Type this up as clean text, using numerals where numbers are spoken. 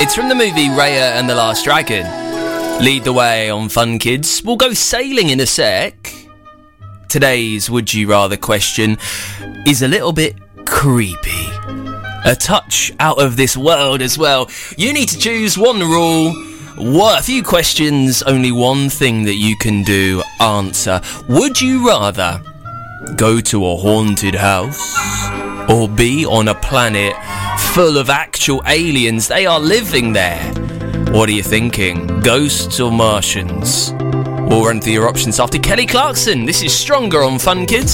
Kids from the movie Raya and the Last Dragon. Lead the way on Fun Kids. We'll go sailing in a sec. Today's Would You Rather question is a little bit creepy. A touch out of this world as well. You need to choose one rule. A few questions, only one thing that you can do. Answer. Would you rather go to a haunted house or be on a planet full of actual aliens? They are living there. What are you thinking? Ghosts or Martians? We'll run through your options after Kelly Clarkson. This is Stronger on Fun Kids.